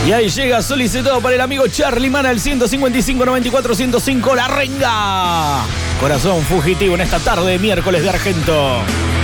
Y ahí llega solicitado para el amigo Charlie Mana el 155-94-105, La Renga. Corazón fugitivo en esta tarde de miércoles de Argento.